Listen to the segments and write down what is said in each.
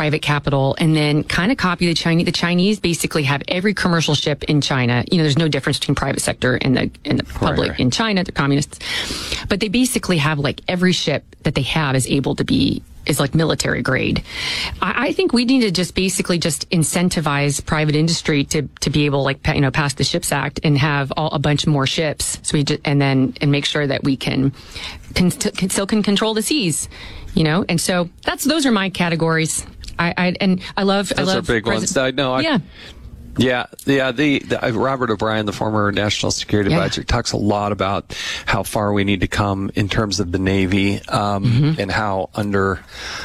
private capital, and then kind of copy the Chinese. The Chinese basically have every commercial ship in China. There's no difference between private sector and the public in China. They're communists, but they basically have like every ship that they have is like military grade. I think we need to just basically just incentivize private industry to be able pass the Ships Act and have a bunch more ships. So and make sure that we can still control the seas, and so those are my categories. I love those are big ones. I know. Yeah. The Robert O'Brien, the former national security advisor, talks a lot about how far we need to come in terms of the Navy, and how and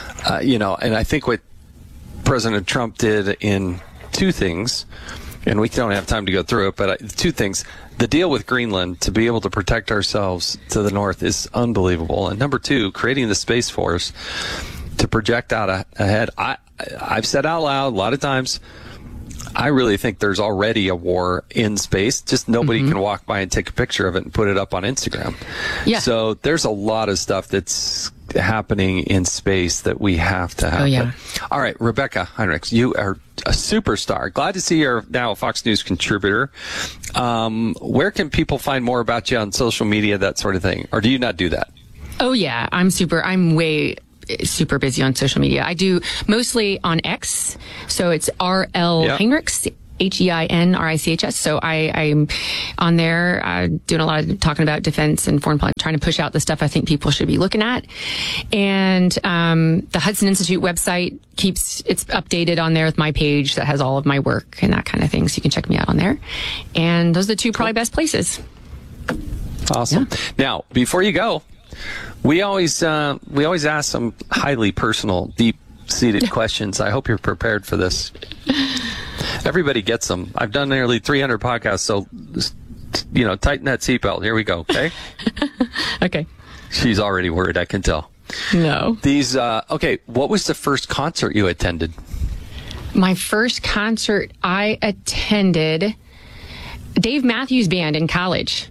I think what President Trump did in two things, and we don't have time to go through it, but two things. The deal with Greenland to be able to protect ourselves to the north is unbelievable. And number two, creating the Space Force to project out ahead. I've said out loud a lot of times, I really think there's already a war in space. Just nobody can walk by and take a picture of it and put it up on Instagram. Yeah. So there's a lot of stuff that's happening in space that we have to have. Oh, yeah. All right, Rebecca Heinrichs, you are a superstar. Glad to see you're now a Fox News contributor. Where can people find more about you on social media, that sort of thing? Or do you not do that? Oh, yeah. I'm way super busy on social media. I do mostly on X, so it's RL Heinrichs, HEINRICHS. So I'm on there doing a lot of talking about defense and foreign policy, trying to push out the stuff I think people should be looking at. And the Hudson Institute website it's updated on there with my page that has all of my work and that kind of thing. So you can check me out on there. And those are the two probably best places. Awesome. Yeah. Now, before you go, we always ask some highly personal, deep-seated questions. I hope you're prepared for this. Everybody gets them. I've done nearly 300 podcasts, so tighten that seatbelt. Here we go. Okay. Okay. She's already worried. I can tell. No. Okay. What was the first concert you attended? My first concert I attended, Dave Matthews Band in college.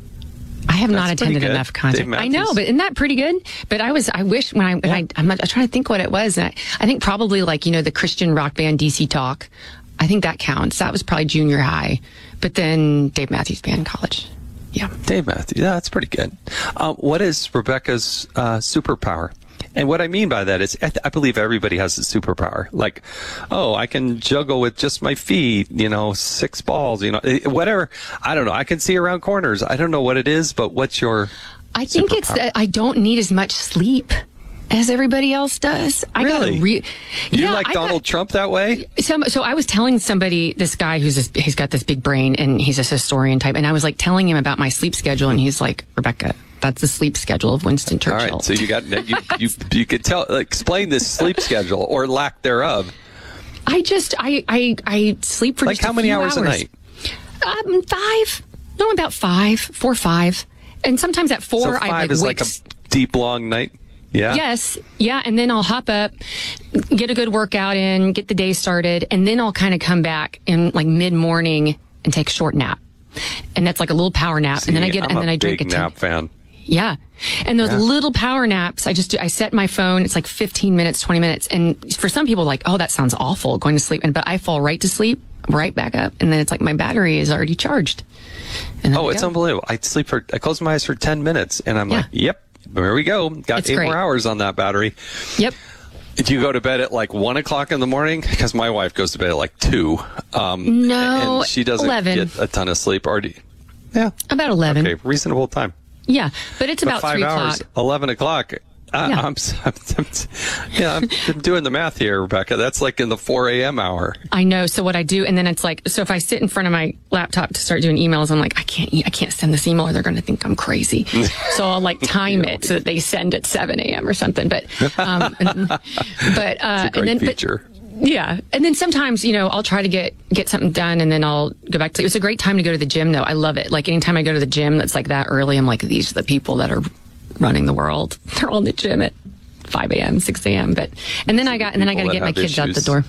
I have not attended enough concerts. I know, but isn't that pretty good? But I wish when I'm trying to think what it was. And I think probably the Christian rock band DC Talk. I think that counts. That was probably junior high. But then Dave Matthews Band in college. Yeah. Dave Matthews. Yeah, that's pretty good. What is Rebecca's superpower? And what I mean by that is I believe everybody has a superpower. Like, I can juggle with just my feet, 6 balls, whatever. I don't know. I can see around corners. I don't know what it is, but what's your I think superpower? It's that I don't need as much sleep as everybody else does. Really? You like Donald Trump that way? So I was telling somebody, this guy he's got this big brain and he's a historian type, and I was telling him about my sleep schedule, and he's like, Rebecca, that's the sleep schedule of Winston Churchill. All right, so you could explain this sleep schedule or lack thereof. I sleep for just how many hours a night? 5. No, about 5, 4 or 5, and sometimes at 4 so 5 is like a deep long night. Yeah. Yes. Yeah. And then I'll hop up, get a good workout in, get the day started, and then I'll kind of come back in mid-morning and take a short nap. And that's like a little power nap. See, and then I drink a nap fan. Yeah. And those little power naps, I set my phone, it's 15 minutes, 20 minutes. And for some people, that sounds awful going to sleep. But I fall right to sleep, right back up. And then it's my battery is already charged. And it's unbelievable. I close my eyes for 10 minutes and I'm like, yep. There we go. Got 8 more hours on that battery. Yep. Do you go to bed at 1 o'clock in the morning? Because my wife goes to bed at 2. No, and she doesn't 11. get a ton of sleep. Yeah. About 11. Okay, reasonable time. Yeah, but it's about 5 3 hours, o'clock. 11 o'clock. I'm doing the math here, Rebecca. That's in the 4 a.m. hour. I know. So what I do, and then it's so if I sit in front of my laptop to start doing emails, I'm like, I can't send this email or they're going to think I'm crazy. So I'll time it so that they send at 7 a.m. or something. But, it's a great feature. Yeah. And then sometimes, I'll try to get something done and then I'll go back to sleep. It's a great time to go to the gym though. I love it. Anytime I go to the gym that's that early, I'm these are the people that are running the world. They're all in the gym at 5 a.m., 6 a.m. And then I got to get my kids out the door.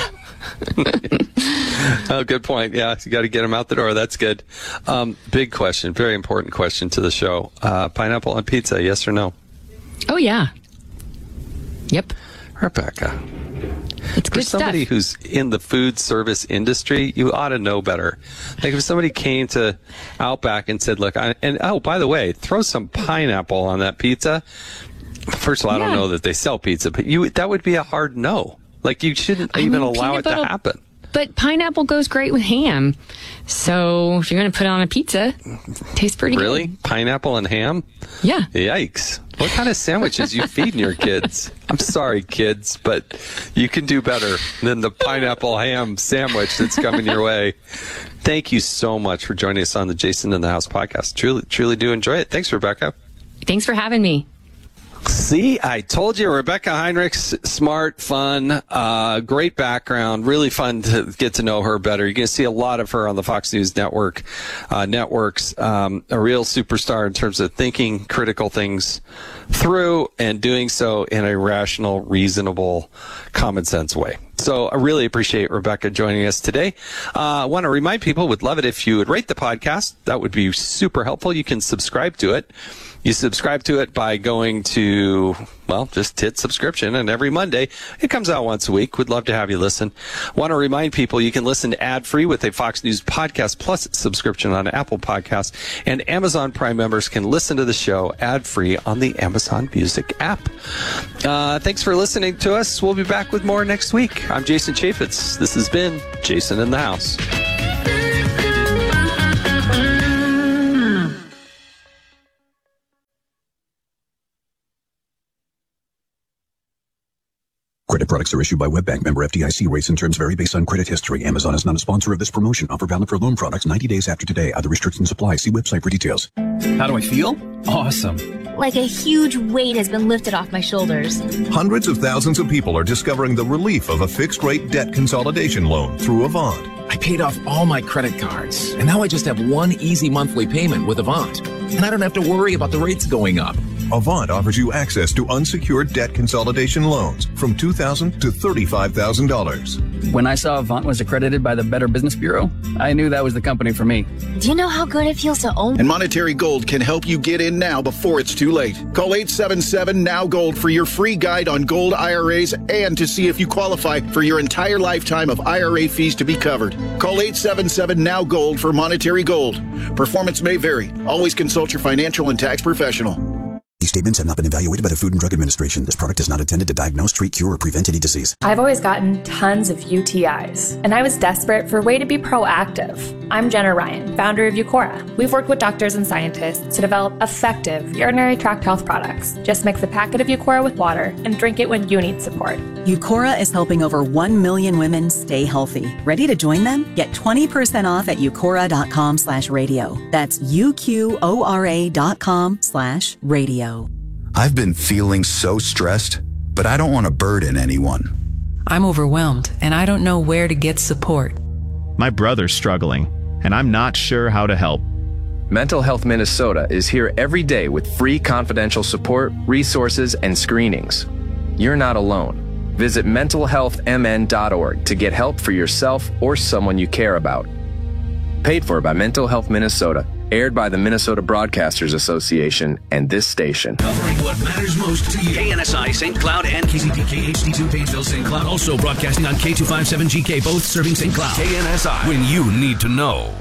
Yeah. Oh, good point. Yeah, you got to get them out the door. That's good. Big question, very important question to the show. Pineapple on pizza, yes or no? Oh, yeah. Yep. Rebecca. It's good For somebody stuff. who's in the food service industry, you ought to know better. Like if somebody came to Outback and said, look, by the way, throw some pineapple on that pizza. First of all, I don't know that they sell pizza, but that would be a hard no. Like you shouldn't even allow it to happen. But pineapple goes great with ham. So if you're going to put it on a pizza, it tastes pretty good. Really? Pineapple and ham? Yeah. Yikes. What kind of sandwiches you feeding your kids? I'm sorry, kids, but you can do better than the pineapple ham sandwich that's coming your way. Thank you so much for joining us on the Jason in the House podcast. Truly do enjoy it. Thanks, Rebecca. Thanks for having me. See, I told you, Rebecca Heinrichs, smart, fun, great background, really fun to get to know her better. You're going to see a lot of her on the Fox News networks, a real superstar in terms of thinking critical things through and doing so in a rational, reasonable, common sense way. So I really appreciate Rebecca joining us today. I want to remind people, would love it if you would rate the podcast. That would be super helpful. You can subscribe to it. You subscribe to it by going to, just hit subscription. And every Monday, it comes out once a week. We'd love to have you listen. Want to remind people you can listen ad-free with a Fox News Podcast Plus subscription on Apple Podcasts. And Amazon Prime members can listen to the show ad-free on the Amazon Music app. Thanks for listening to us. We'll be back with more next week. I'm Jason Chaffetz. This has been Jason in the House. Credit products are issued by WebBank, member FDIC. Rates and terms vary based on credit history. Amazon is not a sponsor of this promotion. Offer valid for loan products 90 days after today. Other restrictions apply. See website for details. How do I feel? Awesome. Like a huge weight has been lifted off my shoulders. Hundreds of thousands of people are discovering the relief of a fixed-rate debt consolidation loan through Avant. I paid off all my credit cards, and now I just have one easy monthly payment with Avant. And I don't have to worry about the rates going up. Avant offers you access to unsecured debt consolidation loans from $2,000 to $35,000. When I saw Avant was accredited by the Better Business Bureau, I knew that was the company for me. Do you know how good it feels to own? And Monetary Gold can help you get in now before it's too late. Call 877-NOW-GOLD for your free guide on gold IRAs and to see if you qualify for your entire lifetime of IRA fees to be covered. Call 877-NOW-GOLD for Monetary Gold. Performance may vary. Always consult your financial and tax professional. These statements have not been evaluated by the Food and Drug Administration. This product is not intended to diagnose, treat, cure, or prevent any disease. I've always gotten tons of UTIs, and I was desperate for a way to be proactive. I'm Jenna Ryan, founder of Eucora. We've worked with doctors and scientists to develop effective urinary tract health products. Just mix a packet of Eucora with water and drink it when you need support. Eucora is helping over 1 million women stay healthy. Ready to join them? Get 20% off at eucora.com/radio. That's UQORA.com/radio. I've been feeling so stressed, but I don't want to burden anyone. I'm overwhelmed, and I don't know where to get support. My brother's struggling, and I'm not sure how to help. Mental Health Minnesota is here every day with free confidential support, resources, and screenings. You're not alone. Visit mentalhealthmn.org to get help for yourself or someone you care about. Paid for by Mental Health Minnesota. Aired by the Minnesota Broadcasters Association and this station. Covering what matters most to you. KNSI St. Cloud and KCPK HD2 Painesville St. Cloud. Also broadcasting on K257GK, both serving St. Cloud. KNSI, when you need to know.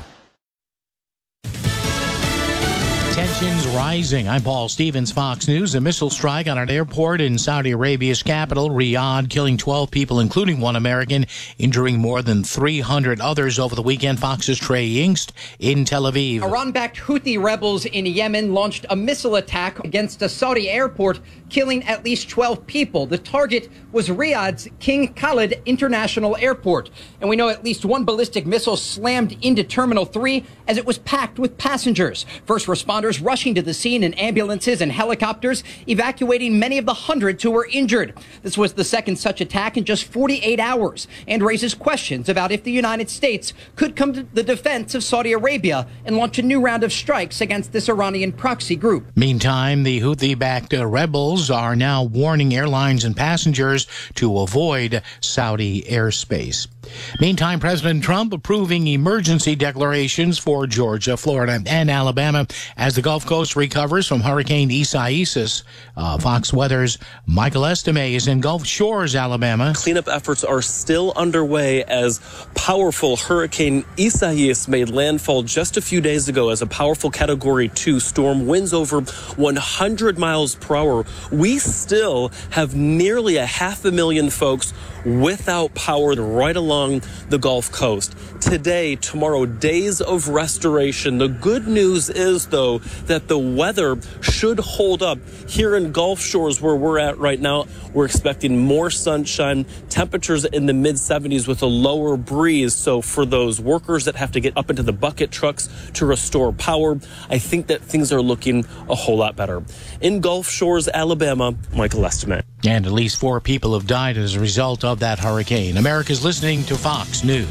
Tensions rising. I'm Paul Stevens, Fox News. A missile strike on an airport in Saudi Arabia's capital, Riyadh, killing 12 people, including one American, injuring more than 300 others over the weekend. Fox's Trey Yingst in Tel Aviv. Iran-backed Houthi rebels in Yemen launched a missile attack against a Saudi airport, killing at least 12 people. The target was Riyadh's King Khalid International Airport. And we know at least one ballistic missile slammed into Terminal 3 as it was packed with passengers. First responders rushing to the scene in ambulances and helicopters, evacuating many of the hundreds who were injured. This was the second such attack in just 48 hours and raises questions about if the United States could come to the defense of Saudi Arabia and launch a new round of strikes against this Iranian proxy group. Meantime, the Houthi-backed rebels are now warning airlines and passengers to avoid Saudi airspace. Meantime, President Trump approving emergency declarations for Georgia, Florida, and Alabama as the Gulf Coast recovers from Hurricane Isaias. Fox Weather's Michael Estime is in Gulf Shores, Alabama. Cleanup efforts are still underway as powerful Hurricane Isaias made landfall just a few days ago as a powerful Category 2 storm, winds over 100 miles per hour. We still have nearly 500,000 folks without power right along the Gulf Coast. Today, tomorrow, days of restoration. The good news is, though, that the weather should hold up. Here in Gulf Shores, where we're at right now, we're expecting more sunshine, temperatures in the mid-70s with a lower breeze. So for those workers that have to get up into the bucket trucks to restore power, I think that things are looking a whole lot better. In Gulf Shores, Alabama, Michael Estime. And at least 4 people have died as a result of that hurricane. America's listening to Fox News.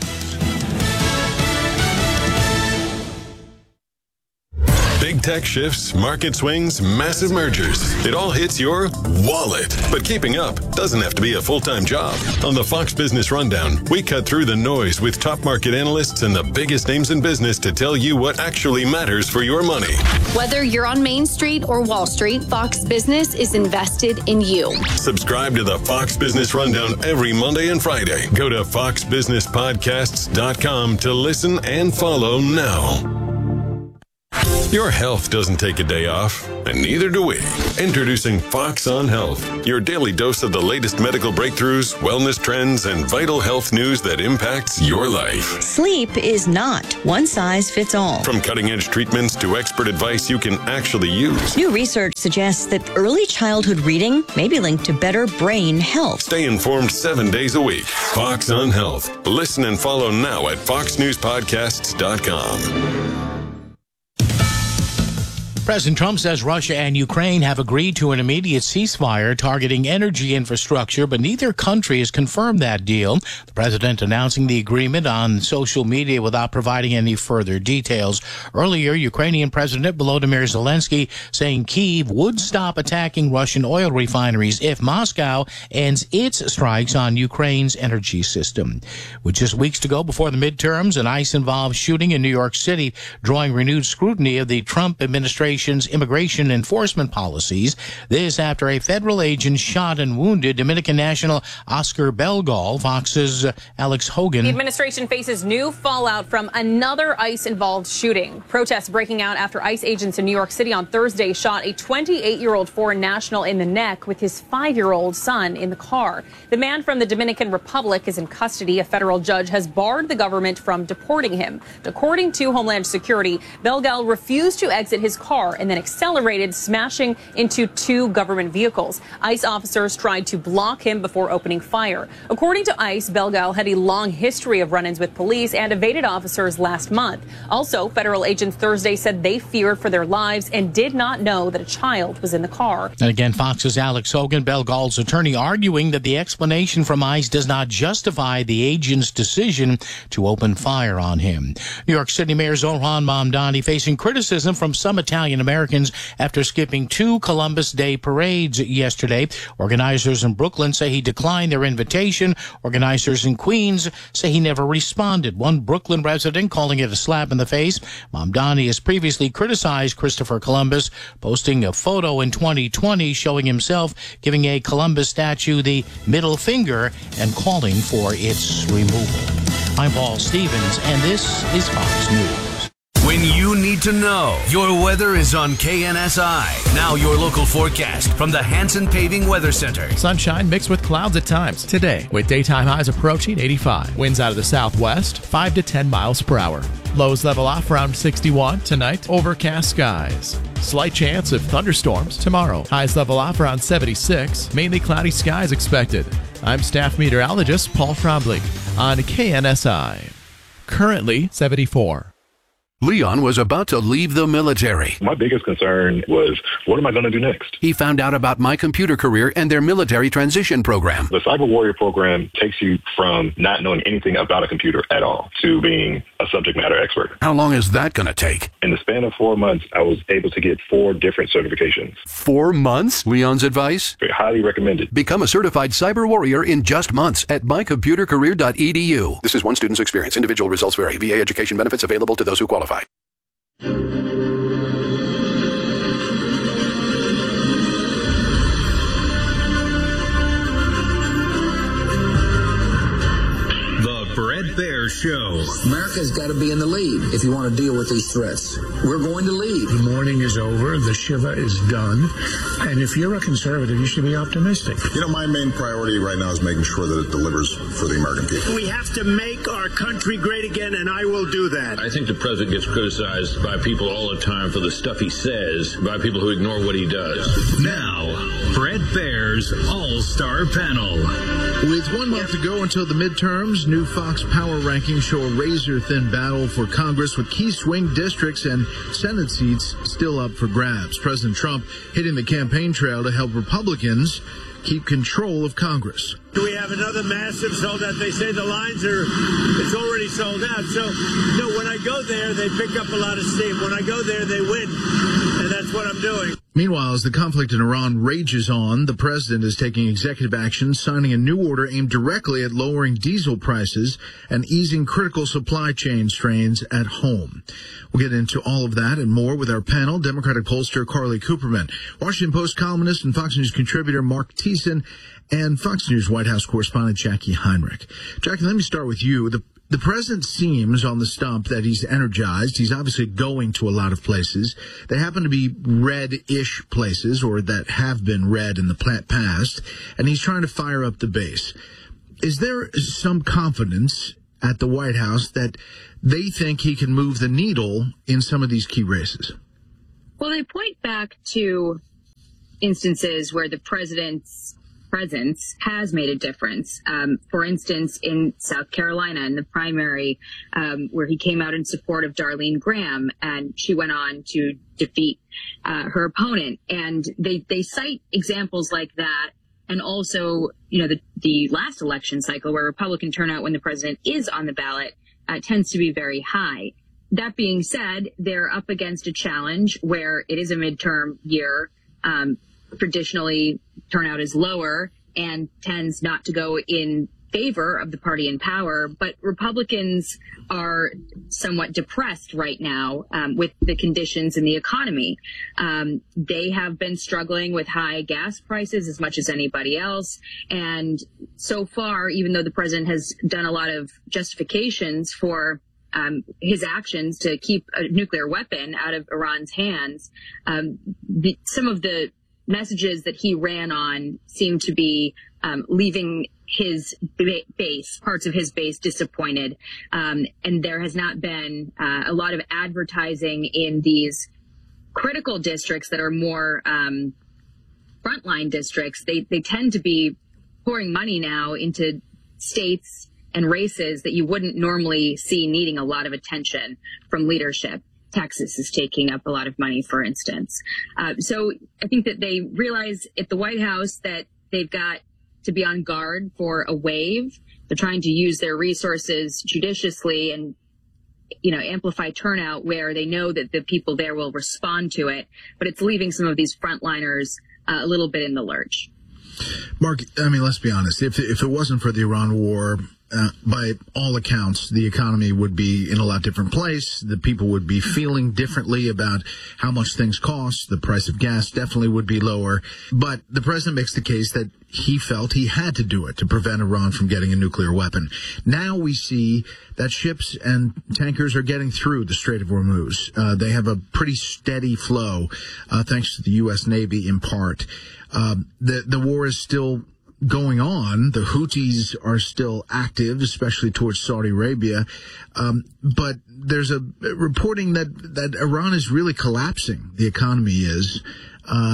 Big tech shifts, market swings, massive mergers. It all hits your wallet. But keeping up doesn't have to be a full-time job. On the Fox Business Rundown, we cut through the noise with top market analysts and the biggest names in business to tell you what actually matters for your money. Whether you're on Main Street or Wall Street, Fox Business is invested in you. Subscribe to the Fox Business Rundown every Monday and Friday. Go to foxbusinesspodcasts.com to listen and follow now. Your health doesn't take a day off, and neither do we. Introducing Fox on Health, your daily dose of the latest medical breakthroughs, wellness trends, and vital health news that impacts your life. Sleep is not one size fits all. From cutting-edge treatments to expert advice you can actually use. New research suggests that early childhood reading may be linked to better brain health. Stay informed 7 days a week. Fox on Health. Listen and follow now at foxnewspodcasts.com. President Trump says Russia and Ukraine have agreed to an immediate ceasefire targeting energy infrastructure, but neither country has confirmed that deal. The president announcing the agreement on social media without providing any further details. Earlier, Ukrainian President Volodymyr Zelensky saying Kyiv would stop attacking Russian oil refineries if Moscow ends its strikes on Ukraine's energy system. With just weeks to go before the midterms, an ICE-involved shooting in New York City drawing renewed scrutiny of the Trump administration immigration enforcement policies. This after a federal agent shot and wounded Dominican national Oscar Belgal. Fox's Alex Hogan. The administration faces new fallout from another ICE-involved shooting. Protests breaking out after ICE agents in New York City on Thursday shot a 28-year-old foreign national in the neck with his 5-year-old son in the car. The man from the Dominican Republic is in custody. A federal judge has barred the government from deporting him. According to Homeland Security, Belgal refused to exit his car and then accelerated, smashing into 2 government vehicles. ICE officers tried to block him before opening fire. According to ICE, Belgal had a long history of run-ins with police and evaded officers last month. Also, federal agents Thursday said they feared for their lives and did not know that a child was in the car. And again, Fox's Alex Hogan, Belgal's attorney, arguing that the explanation from ICE does not justify the agent's decision to open fire on him. New York City Mayor Zohran Mamdani facing criticism from some Italian Americans after skipping 2 Columbus Day parades yesterday. Organizers in Brooklyn say he declined their invitation. Organizers in Queens say he never responded. One Brooklyn resident calling it a slap in the face. Mamdani has previously criticized Christopher Columbus, posting a photo in 2020 showing himself giving a Columbus statue the middle finger and calling for its removal. I'm Paul Stevens, and this is Fox News. When you need to know, your weather is on KNSI. Now your local forecast from the Hanson Paving Weather Center. Sunshine mixed with clouds at times today, with daytime highs approaching 85. Winds out of the southwest, 5 to 10 miles per hour. Lows level off around 61 tonight. Overcast skies. Slight chance of thunderstorms tomorrow. Highs level off around 76. Mainly cloudy skies expected. I'm staff meteorologist Paul Fromblick on KNSI. Currently 74. Leon was about to leave the military. My biggest concern was, what am I going to do next? He found out about My Computer Career and their military transition program. The Cyber Warrior program takes you from not knowing anything about a computer at all to being a subject matter expert. How long is that going to take? In the span of 4 months, I was able to get 4 different certifications. 4 months? Leon's advice? Highly recommended. Become a certified cyber warrior in just months at mycomputercareer.edu. This is one student's experience. Individual results vary. VA education benefits available to those who qualify. Fred Bear Show. America's got to be in the lead if you want to deal with these threats. We're going to lead. The mourning is over. The Shiva is done. And if you're a conservative, you should be optimistic. You know, my main priority right now is making sure that it delivers for the American people. We have to make our country great again, and I will do that. I think the president gets criticized by people all the time for the stuff he says, by people who ignore what he does. Now, Fred Bear's All-Star Panel. With 1 month to go until the midterms, new Fox Power rankings show a razor-thin battle for Congress with key swing districts and Senate seats still up for grabs. President Trump hitting the campaign trail to help Republicans keep control of Congress. We have another massive sold out. They say the lines it's already sold out. So, when I go there, they pick up a lot of steam. When I go there, they win. And that's what I'm doing. Meanwhile, as the conflict in Iran rages on, the president is taking executive action, signing a new order aimed directly at lowering diesel prices and easing critical supply chain strains at home. We'll get into all of that and more with our panel, Democratic pollster Carly Cooperman, Washington Post columnist and Fox News contributor Mark Thiessen, and Fox News White House correspondent Jackie Heinrich. Jackie, let me start with you. The president seems on the stump that he's energized. He's obviously going to a lot of places. They happen to be red-ish places, or that have been red in the past, and he's trying to fire up the base. Is there some confidence at the White House that they think he can move the needle in some of these key races? Well, they point back to instances where the president's presence has made a difference. For instance, in South Carolina, in the primary, where he came out in support of Darlene Graham, and she went on to defeat her opponent. And they cite examples like that. And also, the last election cycle where Republican turnout when the president is on the ballot tends to be very high. That being said, they're up against a challenge where it is a midterm year. Traditionally, turnout is lower and tends not to go in favor of the party in power. But Republicans are somewhat depressed right now with the conditions in the economy. They have been struggling with high gas prices as much as anybody else. And so far, even though the president has done a lot of justifications for his actions to keep a nuclear weapon out of Iran's hands, some of the messages that he ran on seem to be leaving his base, parts of his base, disappointed. And there has not been a lot of advertising in these critical districts that are more frontline districts. They tend to be pouring money now into states and races that you wouldn't normally see needing a lot of attention from leadership. Texas is taking up a lot of money, for instance. So I think that they realize at the White House that they've got to be on guard for a wave. They're trying to use their resources judiciously and, amplify turnout where they know that the people there will respond to it. But it's leaving some of these frontliners a little bit in the lurch. Mark, let's be honest. If it wasn't for the Iran war, by all accounts, the economy would be in a lot different place. The people would be feeling differently about how much things cost. The price of gas definitely would be lower. But the president makes the case that he felt he had to do it to prevent Iran from getting a nuclear weapon. Now we see that ships and tankers are getting through the Strait of Hormuz. They have a pretty steady flow, thanks to the U.S. Navy in part. The war is still going on. The Houthis are still active, especially towards Saudi Arabia. But there's a reporting that Iran is really collapsing. The economy is.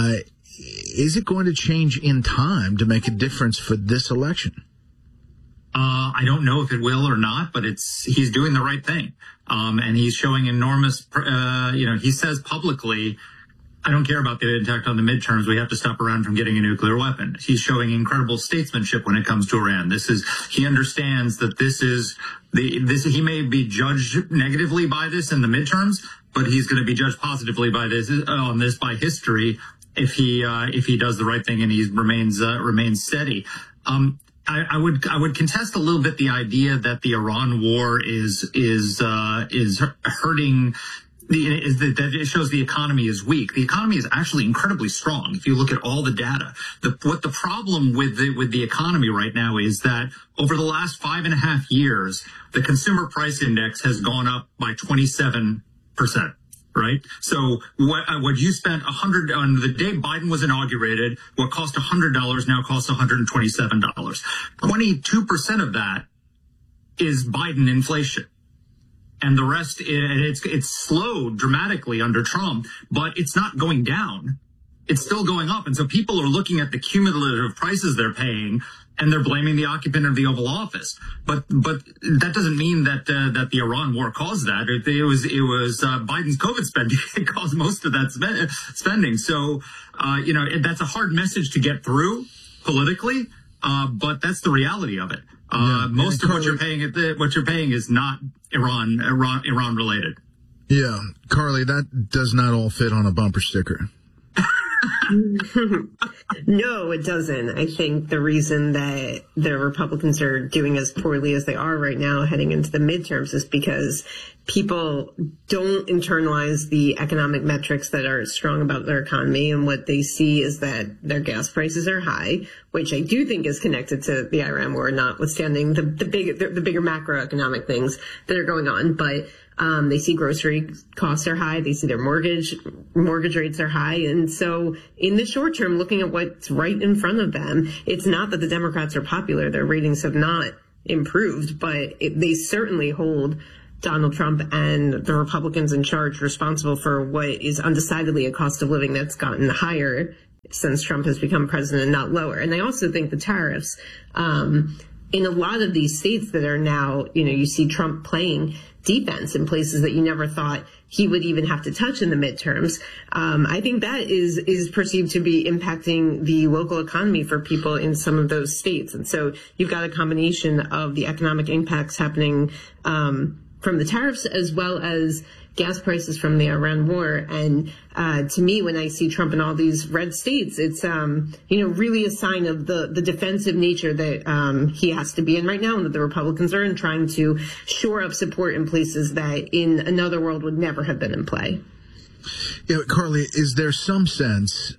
Is it going to change in time to make a difference for this election? I don't know if it will or not, but he's doing the right thing. And he's showing enormous, he says publicly, I don't care about the attack on the midterms. We have to stop Iran from getting a nuclear weapon. He's showing incredible statesmanship when it comes to Iran. He understands that he may be judged negatively by this in the midterms, but he's going to be judged positively by by history if he does the right thing and he remains steady. I would contest a little bit the idea that the Iran war is hurting. That it shows the economy is weak. The economy is actually incredibly strong if you look at all the data. What the problem with the economy right now is that over the last 5.5 years, the consumer price index has gone up by 27%. Right? So what you spent on the day Biden was inaugurated, what cost $100 now costs $127. 22% of that is Biden inflation. And the rest, it's slowed dramatically under Trump, but it's not going down. It's still going up. And so people are looking at the cumulative prices they're paying, and they're blaming the occupant of the Oval Office. But that doesn't mean that the Iran war caused that. It was Biden's COVID spending that caused most of that spending. So, that's a hard message to get through politically, but that's the reality of it. Most of what you're paying is not Iran related. Yeah, Carly, that does not all fit on a bumper sticker. No, it doesn't. I think the reason that the Republicans are doing as poorly as they are right now heading into the midterms is because people don't internalize the economic metrics that are strong about their economy, and what they see is that their gas prices are high, which I do think is connected to the Iran war, notwithstanding the bigger macroeconomic things that are going on. But they see grocery costs are high. They see their mortgage rates are high. And so in the short term, looking at what's right in front of them, it's not that the Democrats are popular. Their ratings have not improved, but they certainly hold Donald Trump and the Republicans in charge responsible for what is undecidedly a cost of living that's gotten higher since Trump has become president, not lower. And I also think the tariffs, in a lot of these states that are now, you see Trump playing defense in places that you never thought he would even have to touch in the midterms. I think that is perceived to be impacting the local economy for people in some of those states. And so you've got a combination of the economic impacts happening from the tariffs as well as gas prices from the Iran war. And to me, when I see Trump in all these red states, it's really a sign of the defensive nature that he has to be in right now, and that the Republicans are in, trying to shore up support in places that in another world would never have been in play. Yeah, Carly, is there some sense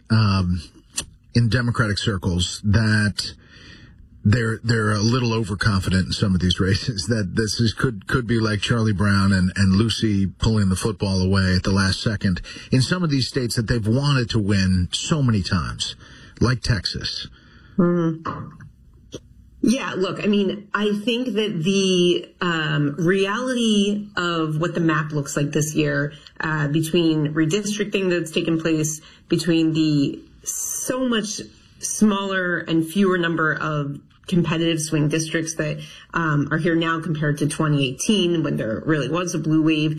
in Democratic circles that they're a little overconfident in some of these races, that this could be like Charlie Brown and Lucy pulling the football away at the last second in some of these states that they've wanted to win so many times, like Texas? Mm-hmm. Yeah, look, I mean, I think that the reality of what the map looks like this year, between redistricting that's taken place, between the so much smaller and fewer number of competitive swing districts that are here now compared to 2018 when there really was a blue wave.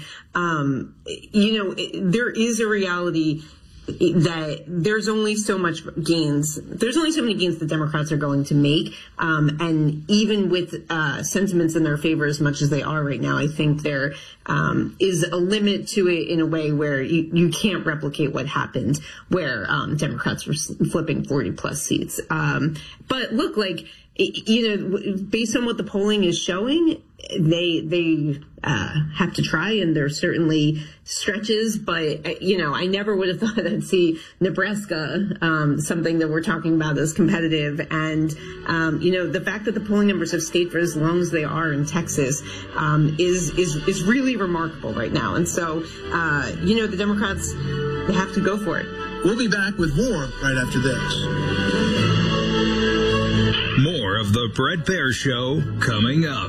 There is a reality that there's only so much gains. There's only so many gains the Democrats are going to make. And even with sentiments in their favor as much as they are right now, I think there is a limit to it in a way where you can't replicate what happened, where Democrats were flipping 40 plus seats. But look, based on what the polling is showing, they have to try, and there's certainly stretches, but I never would have thought I'd see Nebraska, something that we're talking about as competitive, and the fact that the polling numbers have stayed for as long as they are in Texas is really remarkable right now. And so the Democrats, they have to go for it. We'll be back with more right after this. More of the Bret Baier Show coming up.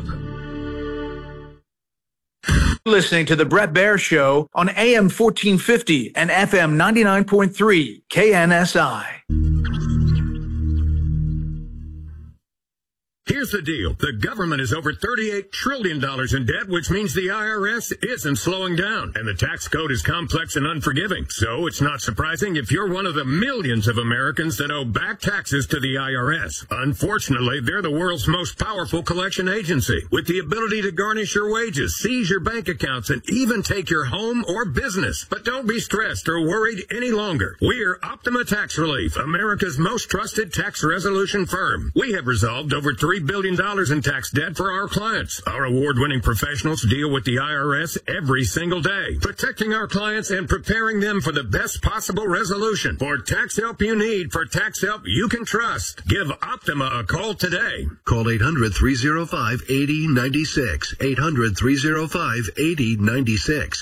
Listening to the Bret Baier Show on AM 1450 and FM 99.3 KNSI. Here's the deal. The government is over $38 trillion in debt, which means the IRS isn't slowing down. And the tax code is complex and unforgiving. So it's not surprising if you're one of the millions of Americans that owe back taxes to the IRS. Unfortunately, they're the world's most powerful collection agency, with the ability to garnish your wages, seize your bank accounts, and even take your home or business. But don't be stressed or worried any longer. We're Optima Tax Relief, America's most trusted tax resolution firm. We have resolved over $3 billion in tax debt for our clients. Our award-winning professionals deal with the IRS every single day, protecting our clients and preparing them for the best possible resolution. For tax help you need, for tax help you can trust, give Optima a call today. Call 800-305-8096. 800-305-8096.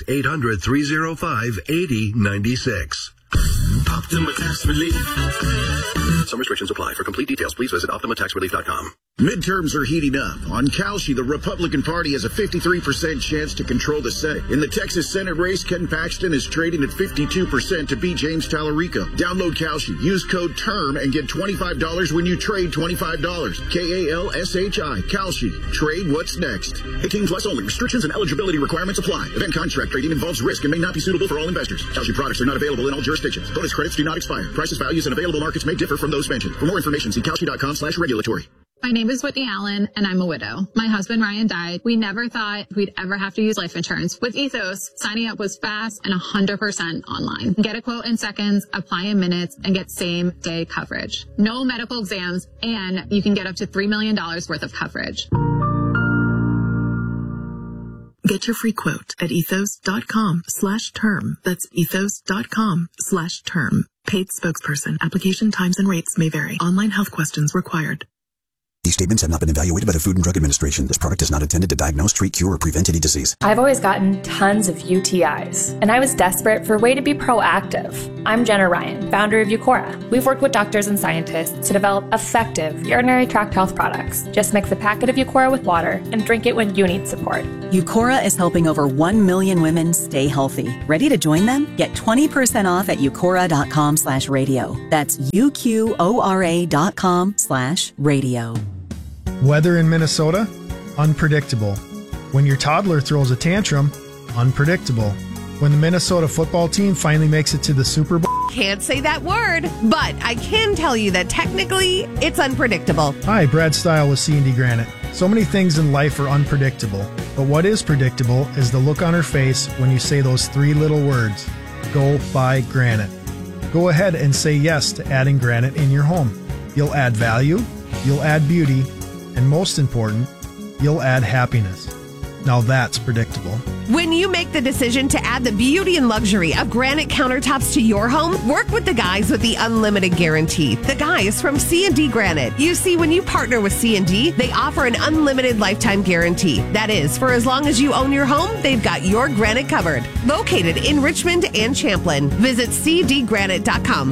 800-305-8096. Optima Tax Relief. Some restrictions apply. For complete details, please visit OptimaTaxRelief.com. Midterms are heating up. On Kalshi, the Republican Party has a 53% chance to control the Senate. In the Texas Senate race, Ken Paxton is trading at 52% to beat James Tallarico. Download Kalshi. Use code TERM and get $25 when you trade $25. Kalshi. Kalshi. Trade what's next. 18 plus only. Restrictions and eligibility requirements apply. Event contract trading involves risk and may not be suitable for all investors. Kalshi products are not available in all jurisdictions. Bonus credits do not expire. Prices, values, and available markets may differ from those mentioned. For more information, see Kalshi.com/regulatory. My name is Whitney Allen, and I'm a widow. My husband, Ryan, died. We never thought we'd ever have to use life insurance. With Ethos, signing up was fast and 100% online. Get a quote in seconds, apply in minutes, and get same-day coverage. No medical exams, and you can get up to $3 million worth of coverage. Get your free quote at ethos.com/term. That's ethos.com/term. Paid spokesperson. Application times and rates may vary. Online health questions required. These statements have not been evaluated by the Food and Drug Administration. This product is not intended to diagnose, treat, cure, or prevent any disease. I've always gotten tons of UTIs, and I was desperate for a way to be proactive. I'm Jenna Ryan, founder of Eucora. We've worked with doctors and scientists to develop effective urinary tract health products. Just mix a packet of Eucora with water and drink it when you need support. Eucora is helping over 1 million women stay healthy. Ready to join them? Get 20% off at eucora.com/radio. That's UQORA.com/radio. Weather in Minnesota? Unpredictable. When your toddler throws a tantrum? Unpredictable. When the Minnesota football team finally makes it to the Super Bowl? Can't say that word, but I can tell you that technically it's unpredictable. Hi, Brad Stile with C&D Granite. So many things in life are unpredictable, but what is predictable is the look on her face when you say those 3 little words, go buy granite. Go ahead and say yes to adding granite in your home. You'll add value, you'll add beauty, and most important, you'll add happiness. Now that's predictable. When you make the decision to add the beauty and luxury of granite countertops to your home, work with the guys with the unlimited guarantee. The guys from C&D Granite. You see, when you partner with C&D, they offer an unlimited lifetime guarantee. That is, for as long as you own your home, they've got your granite covered. Located in Richmond and Champlin. Visit cdgranite.com.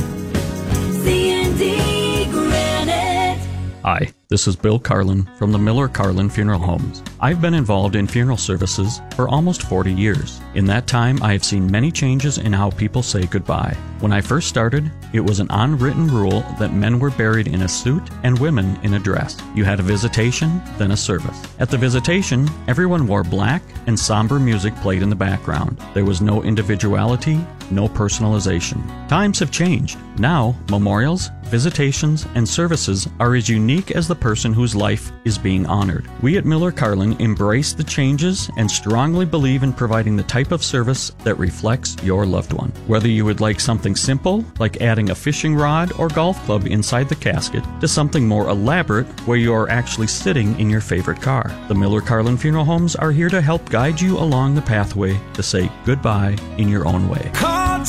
C&D Granite. Hi, this is Bill Carlin from the Miller Carlin Funeral Homes. I've been involved in funeral services for almost 40 years. In that time, I have seen many changes in how people say goodbye. When I first started, it was an unwritten rule that men were buried in a suit and women in a dress. You had a visitation, then a service. At the visitation, everyone wore black and somber music played in the background. There was no individuality, no personalization. Times have changed. Now, memorials, visitations, and services are as unique as the person whose life is being honored. We at Miller Carlin embrace the changes and strongly believe in providing the type of service that reflects your loved one. Whether you would like something simple, like adding a fishing rod or golf club inside the casket, to something more elaborate, where you are actually sitting in your favorite car. The Miller Carlin Funeral Homes are here to help guide you along the pathway to say goodbye in your own way. Call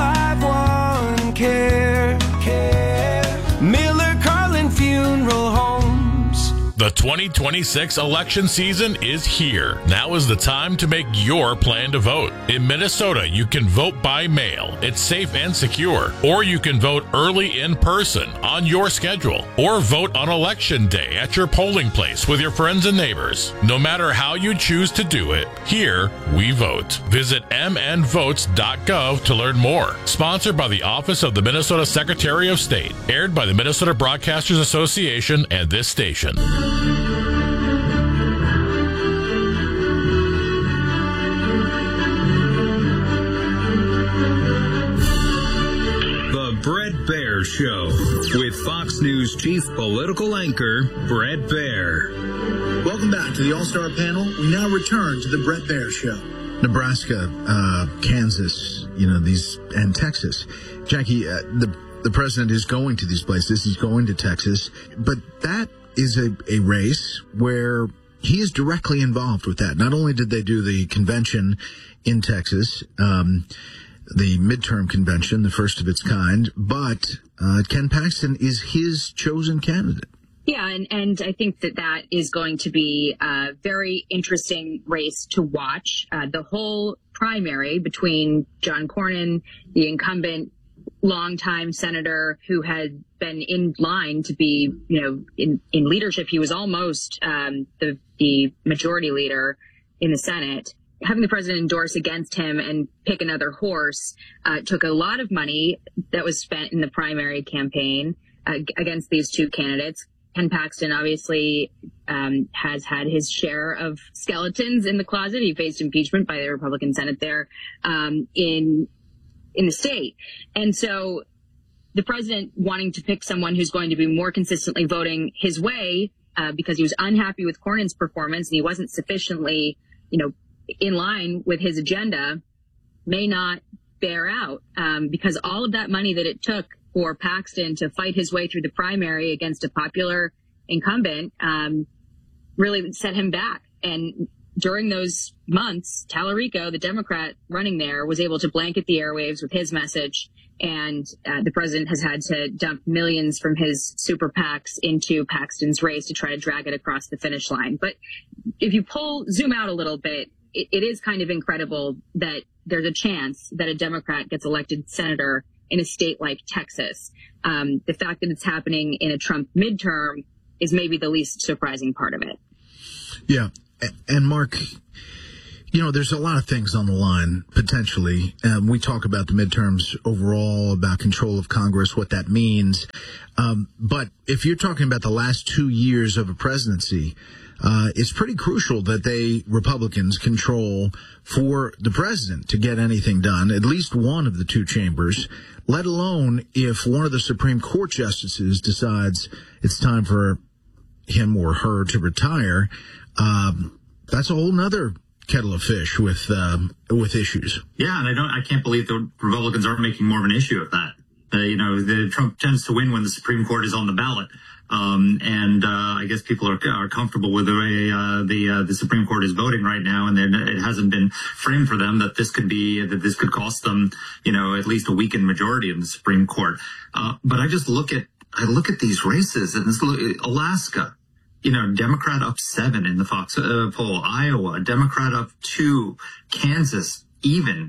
251-CARE. Miller Carlin Funeral Homes. The 2026 election season is here. Now is the time to make your plan to vote. In Minnesota, you can vote by mail. It's safe and secure. Or you can vote early in person on your schedule. Or vote on election day at your polling place with your friends and neighbors. No matter how you choose to do it, here we vote. Visit mnvotes.gov to learn more. Sponsored by the Office of the Minnesota Secretary of State. Aired by the Minnesota Broadcasters Association and this station. The Bret Baier Show with Fox News chief political anchor Bret Baier. Welcome back to the All-Star Panel. We now return to the Bret Baier Show. Nebraska, Kansas, and Texas. Jackie, the president is going to these places. He's going to Texas. But that is a race where he is directly involved with that. Not only did they do the convention in Texas, the midterm convention, the first of its kind, but Ken Paxton is his chosen candidate. Yeah, and I think that is going to be a very interesting race to watch. The whole primary between John Cornyn, the incumbent longtime senator who had been in line to be, in leadership. He was almost the majority leader in the Senate. Having the president endorse against him and pick another horse took a lot of money that was spent in the primary campaign against these two candidates. Ken Paxton obviously has had his share of skeletons in the closet. He faced impeachment by the Republican Senate there in the state. And so the president wanting to pick someone who's going to be more consistently voting his way because he was unhappy with Cornyn's performance and he wasn't sufficiently, in line with his agenda may not bear out because all of that money that it took for Paxton to fight his way through the primary against a popular incumbent really set him back. And during those months, Tallarico, the Democrat running there, was able to blanket the airwaves with his message. And the president has had to dump millions from his super PACs into Paxton's race to try to drag it across the finish line. But if you zoom out a little bit, it is kind of incredible that there's a chance that a Democrat gets elected senator in a state like Texas. The fact that it's happening in a Trump midterm is maybe the least surprising part of it. Yeah. And Mark, there's a lot of things on the line, potentially. We talk about the midterms overall, about control of Congress, what that means. But if you're talking about the last 2 years of a presidency, it's pretty crucial that Republicans control for the president to get anything done, at least one of the two chambers, let alone if one of the Supreme Court justices decides it's time for him or her to retire. That's a whole nother kettle of fish with issues. Yeah, and I can't believe the Republicans aren't making more of an issue of that. Trump tends to win when the Supreme Court is on the ballot. I guess people are comfortable with the way the Supreme Court is voting right now, and it hasn't been framed for them that this could cost them, at least a weakened majority in the Supreme Court. But I look at these races, and Alaska, Democrat up 7 in the Fox poll, Iowa, Democrat up 2, Kansas even.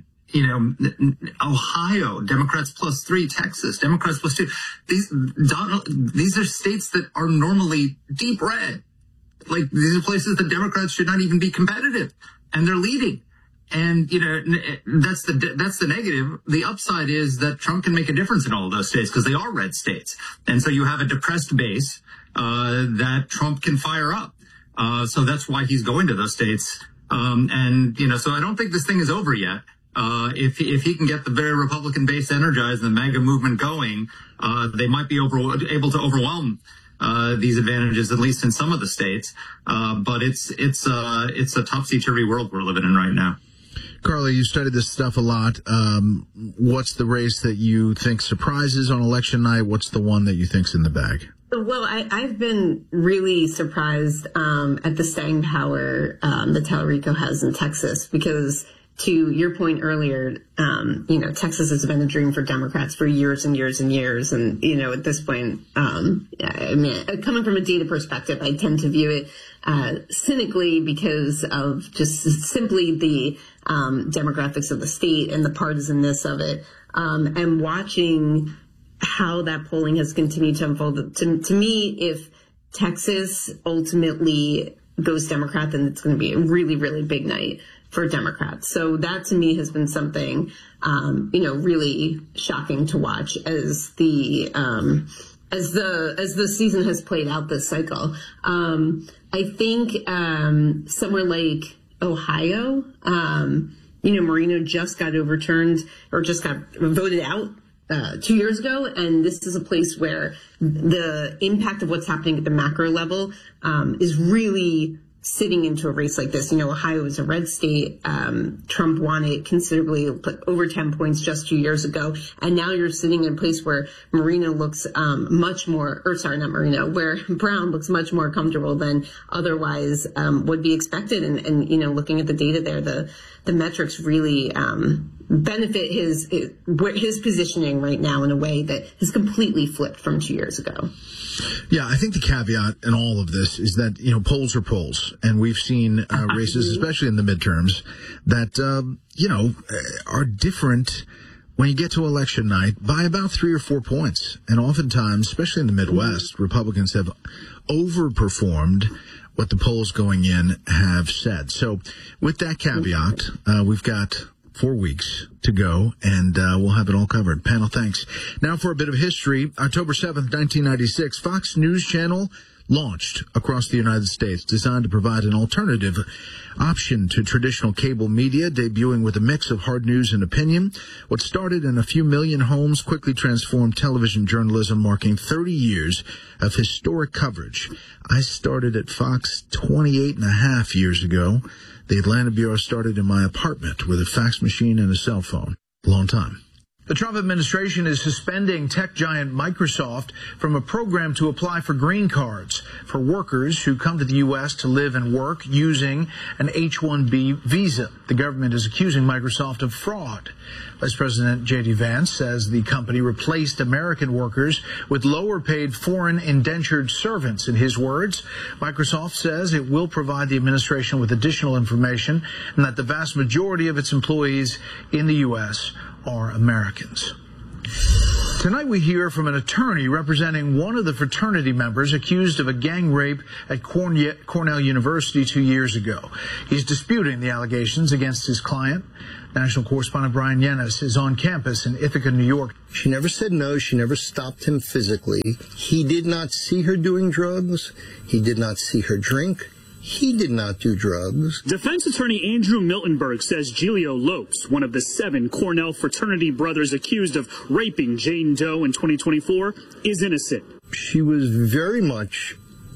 Ohio, Democrats +3, Texas, Democrats +2. These are states that are normally deep red. Like, these are places that Democrats should not even be competitive, and they're leading. And, that's the negative. The upside is that Trump can make a difference in all of those states because they are red states. And so you have a depressed base, that Trump can fire up. So that's why he's going to those states. So I don't think this thing is over yet. If he can get the very Republican base energized and the MAGA movement going, they might be able to overwhelm these advantages, at least in some of the states. But it's a topsy-turvy world we're living in right now. Carly, you studied this stuff a lot. What's the race that you think surprises on election night? What's the one that you think's in the bag? Well, I've been really surprised at the staying power that Tallarico has in Texas because, to your point earlier, Texas has been a dream for Democrats for years and years and years. And, at this point, coming from a data perspective, I tend to view it cynically because of just simply the demographics of the state and the partisanness of it. And watching how that polling has continued to unfold. To me, if Texas ultimately goes Democrat, then it's going to be a really, really big night for Democrats. So that to me has been something, really shocking to watch as the as the season has played out this cycle. I think somewhere like Ohio, Marino just got overturned or just got voted out 2 years ago, and this is a place where the impact of what's happening at the macro level is really sitting into a race like this. Ohio is a red state. Trump won it considerably, over 10 points just 2 years ago. And now you're sitting in a place where Marino looks where Brown looks much more comfortable than otherwise would be expected. And looking at the data there, the metrics really benefit his positioning right now in a way that has completely flipped from 2 years ago. Yeah, I think the caveat in all of this is that, polls are polls. And we've seen races, especially in the midterms, that, are different when you get to election night by about 3 or 4 points. And oftentimes, especially in the Midwest, Republicans have overperformed what the polls going in have said. So with that caveat, we've got 4 weeks to go, and we'll have it all covered. Panel, thanks. Now for a bit of history. October 7th, 1996, Fox News Channel launched across the United States, designed to provide an alternative option to traditional cable media, debuting with a mix of hard news and opinion. What started in a few million homes quickly transformed television journalism, marking 30 years of historic coverage. I started at Fox 28 and a half years ago. The Atlanta Bureau started in my apartment with a fax machine and a cell phone. Long time. The Trump administration is suspending tech giant Microsoft from a program to apply for green cards for workers who come to the U.S. to live and work using an H-1B visa. The government is accusing Microsoft of fraud. Vice President J.D. Vance says the company replaced American workers with lower-paid foreign indentured servants. In his words, Microsoft says it will provide the administration with additional information and that the vast majority of its employees in the U.S. are Americans. Tonight we hear from an attorney representing one of the fraternity members accused of a gang rape at Cornell University 2 years ago. He's disputing the allegations against his client. National correspondent Brian Yennis is on campus in Ithaca, New York. She never said no. She never stopped him physically. He did not see her doing drugs. He did not see her drink. He did not do drugs. Defense attorney Andrew Miltenberg says Giulio Lopes, one of the 7 Cornell fraternity brothers accused of raping Jane Doe in 2024, is innocent. She was very much,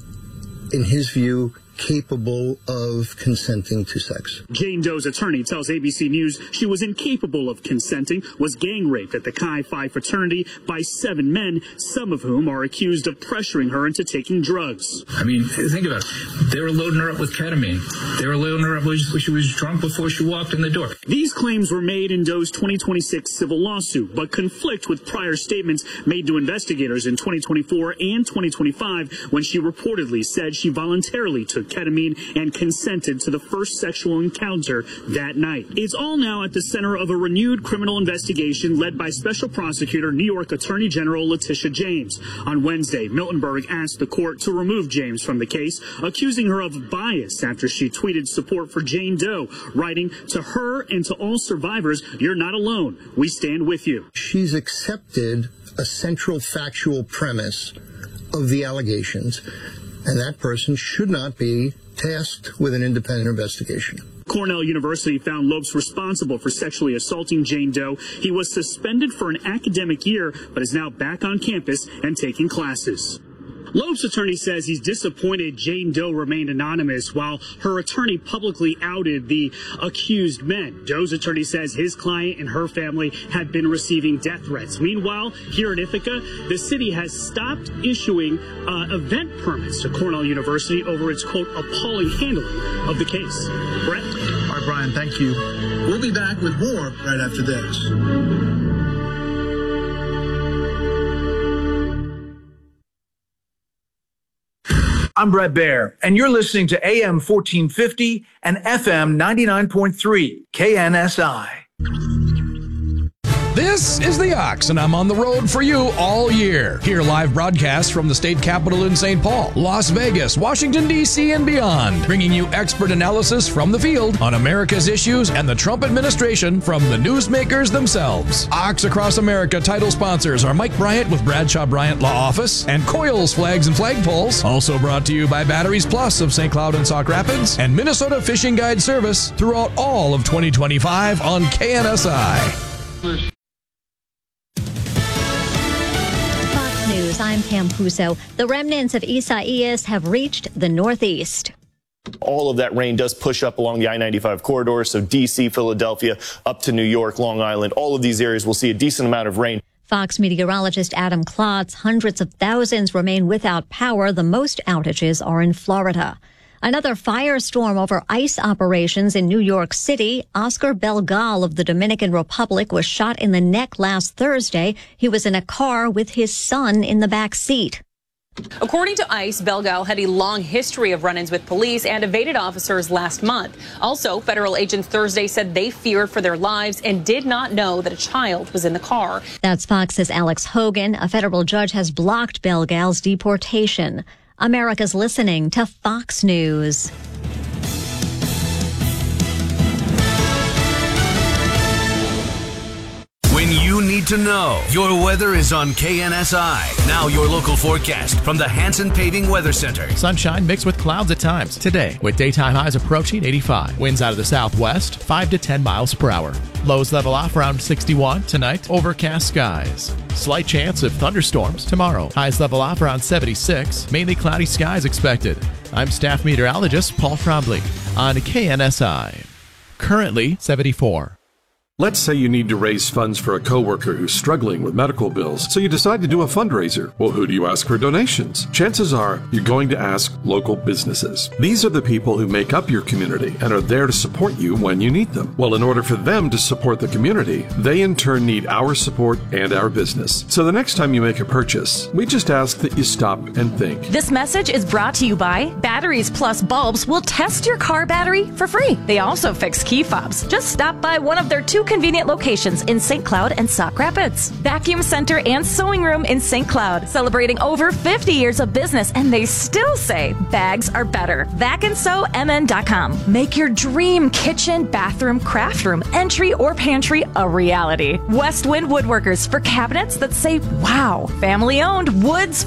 in his view, capable of consenting to sex. Jane Doe's attorney tells ABC News she was incapable of consenting, was gang raped at the Chi Phi fraternity by 7 men, some of whom are accused of pressuring her into taking drugs. I mean, think about it. They were loading her up with ketamine. They were loading her up when she was drunk before she walked in the door. These claims were made in Doe's 2026 civil lawsuit, but conflict with prior statements made to investigators in 2024 and 2025 when she reportedly said she voluntarily took ketamine and consented to the first sexual encounter that night. It's all now at the center of a renewed criminal investigation led by Special Prosecutor New York Attorney General Letitia James. On Wednesday, Miltenberg asked the court to remove James from the case, accusing her of bias after she tweeted support for Jane Doe, writing, "To her and to all survivors, you're not alone. We stand with you." She's accepted a central factual premise of the allegations, and that person should not be tasked with an independent investigation. Cornell University found Lopes responsible for sexually assaulting Jane Doe. He was suspended for an academic year, but is now back on campus and taking classes. Lopes' attorney says he's disappointed Jane Doe remained anonymous while her attorney publicly outed the accused men. Doe's attorney says his client and her family have been receiving death threats. Meanwhile, here in Ithaca, the city has stopped issuing event permits to Cornell University over its, quote, appalling handling of the case. Brett? All right, Brian, thank you. We'll be back with more right after this. I'm Brett Baer, and you're listening to AM 1450 and FM 99.3 KNSI. This This is The Ox, and I'm on the road for you all year. Hear live broadcasts from the state capitol in St. Paul, Las Vegas, Washington, D.C., and beyond, bringing you expert analysis from the field on America's issues and the Trump administration from the newsmakers themselves. Ox Across America title sponsors are Mike Bryant with Bradshaw Bryant Law Office and Coils Flags and Flagpoles. Also brought to you by Batteries Plus of St. Cloud and Sauk Rapids and Minnesota Fishing Guide Service throughout all of 2025 on KNSI. Fox News, I'm Pam Puso. The remnants of Isaias have reached the Northeast. All of that rain does push up along the I-95 corridor, so D.C., Philadelphia, up to New York, Long Island. All of these areas will see a decent amount of rain. Fox meteorologist Adam Klotz, hundreds of thousands remain without power. The most outages are in Florida. Another firestorm over ICE operations in New York City. Oscar Belgal of the Dominican Republic was shot in the neck last Thursday. He was in a car with his son in the back seat. According to ICE, Belgal had a long history of run-ins with police and evaded officers last month. Also, federal agents Thursday said they feared for their lives and did not know that a child was in the car. That's Fox's Alex Hogan. A federal judge has blocked Belgal's deportation. America's listening to Fox News. When you need to know, your weather is on KNSI. Now your local forecast from the Hanson Paving Weather Center. Sunshine mixed with clouds at times today, with daytime highs approaching 85. Winds out of the southwest, 5 to 10 miles per hour. Lows level off around 61 tonight. Overcast skies. Slight chance of thunderstorms tomorrow. Highs level off around 76. Mainly cloudy skies expected. I'm staff meteorologist Paul Trombley on KNSI. Currently 74. Let's say you need to raise funds for a coworker who's struggling with medical bills, so you decide to do a fundraiser. Well, who do you ask for donations? Chances are you're going to ask local businesses. These are the people who make up your community and are there to support you when you need them. Well, in order for them to support the community, they in turn need our support and our business. So the next time you make a purchase, we just ask that you stop and think. This message is brought to you by Batteries Plus Bulbs will test your car battery for free. They also fix key fobs. Just stop by one of their 2 convenient locations in St. Cloud and Sauk Rapids. Vacuum Center and Sewing Room in St. Cloud, celebrating over 50 years of business, and they still say bags are better. VacandSewMN.com. Make your dream kitchen, bathroom, craft room, entry, or pantry a reality. Westwind Woodworkers for cabinets that say wow. Family owned, Woods